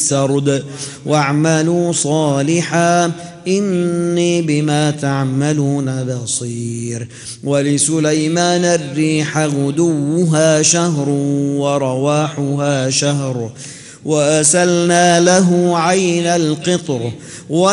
السرد واعملوا صالحا إني بما تعملون بصير. ولسليمان الريح غدوها شهر ورواحها شهر وأسلنا له عين القطر